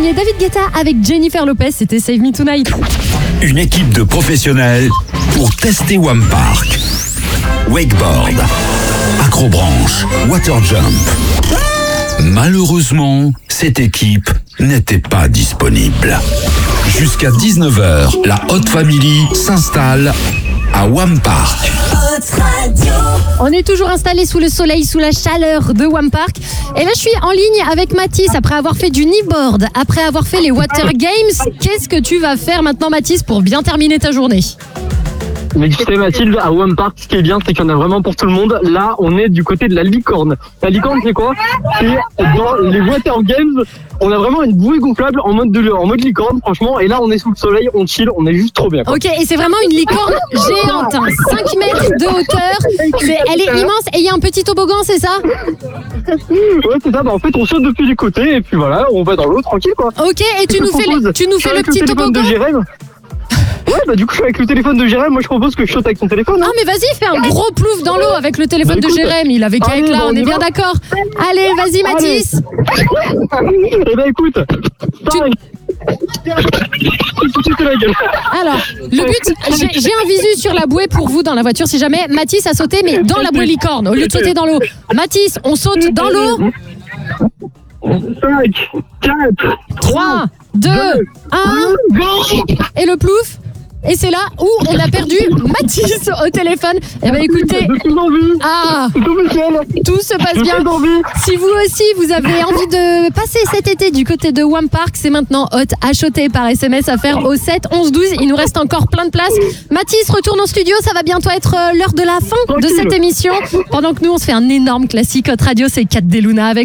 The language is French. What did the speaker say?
signé David Guetta avec Jennifer Lopez. C'était Save Me Tonight. Une équipe de professionnels pour tester Wamppark. Wakeboard, acrobranche, waterjump. Malheureusement, cette équipe n'était pas disponible. Jusqu'à 19h, la Hot Family s'installe à Wamppark. On est toujours installé sous le soleil, sous la chaleur de Wamppark. Et là, je suis en ligne avec Mathis après avoir fait du kneeboard, après avoir fait les Water Games. Qu'est-ce que tu vas faire maintenant, Mathis, pour bien terminer ta journée ? Mais tu sais Mathilde, à Wamppark, ce qui est bien, c'est qu'il y en a vraiment pour tout le monde. Là, on est du côté de la licorne. La licorne, c'est quoi ? C'est dans les Water Games, on a vraiment une bouée gonflable en mode licorne, franchement. Et là, on est sous le soleil, on chill, on est juste trop bien. Ok, et c'est vraiment une licorne géante, 5 mètres de hauteur. Elle est immense et il y a un petit toboggan, c'est ça ? Ouais, c'est ça. En fait, on saute depuis les côtés et puis voilà, on va dans l'eau tranquille, quoi. Ok, et tu nous fais le petit toboggan ? Ouais, du coup, je suis avec le téléphone de Jérém. Moi, je propose que je saute avec son téléphone. Ah, mais vas-y, fais un gros plouf dans l'eau avec le téléphone de Jérém. Il avait qu'à être là, on est bien d'accord. Allez, vas-y, Mathis. Eh ben, écoute. Alors, le but, j'ai un visu sur la bouée pour vous dans la voiture si jamais Mathis a sauté, mais dans la bouée licorne, au lieu de sauter dans l'eau. Mathis, on saute dans l'eau. 5, 4, 3, 2, 1. Et le plouf. Et c'est là où on a perdu Mathis au téléphone. Eh ben écoutez, tout se passe bien. Si vous aussi vous avez envie de passer cet été du côté de Wamppark, c'est maintenant hot, acheté par SMS à faire au 7 11 12. Il nous reste encore plein de places. Mathis retourne en studio, ça va bientôt être l'heure de la fin de cette émission. Pendant que nous on se fait un énorme classique Hot Radio, c'est Cat Deluna avec